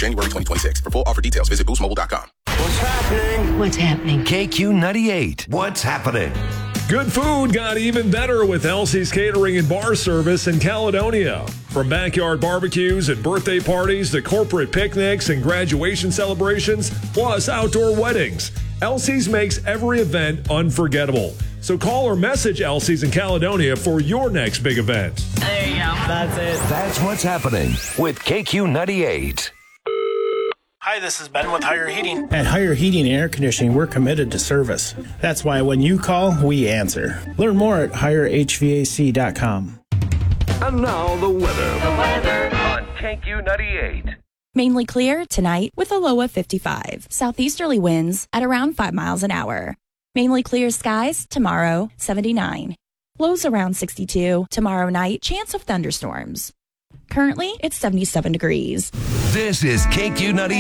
January 2026. For full offer details, visit boostmobile.com. What's happening? What's happening? KQ98. What's happening? Good food got even better with Elsie's Catering and Bar Service in Caledonia. From backyard barbecues and birthday parties to corporate picnics and graduation celebrations, plus outdoor weddings, Elsie's makes every event unforgettable. So call or message Elsie's in Caledonia for your next big event. There you go. That's it. That's what's happening with KQ98. Hi, this is Ben with Higher Heating. At Higher Heating and Air Conditioning, we're committed to service. That's why when you call, we answer. Learn more at higherhvac.com. And now the weather. On KQ98. Mainly clear tonight with a low of 55. Southeasterly winds at around 5 miles an hour. Mainly clear skies tomorrow, 79. Lows around 62. Tomorrow night, chance of thunderstorms. Currently, it's 77 degrees. This is KQ98.